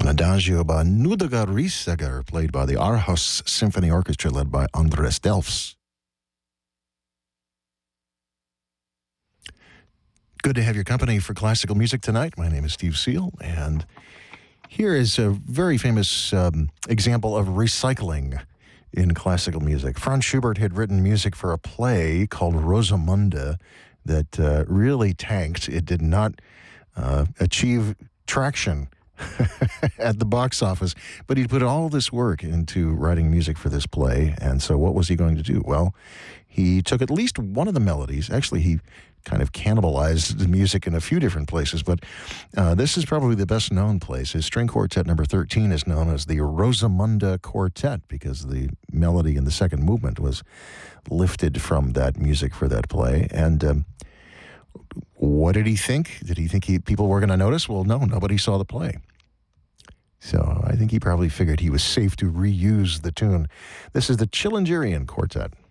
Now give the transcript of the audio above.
An adagio by Nudagar Risager, played by the Aarhus Symphony Orchestra, led by Andres Delfs. Good to have your company for classical music tonight. My name is Steve Seal, and here is a very famous example of recycling in classical music. Franz Schubert had written music for a play called Rosamunde that really tanked. It did not achieve traction at the box office, but he put all this work into writing music for this play. And so what was he going to do? Well, he took at least one of the melodies. Actually, he kind of cannibalized the music in a few different places, but this is probably the best known place. His string quartet number 13 is known as the Rosamunde Quartet because the melody in the second movement was lifted from that music for that play. And what did he think? Did he think people were going to notice? Well, no, nobody saw the play. So I think he probably figured he was safe to reuse the tune. This is the Chilingerian Quartet.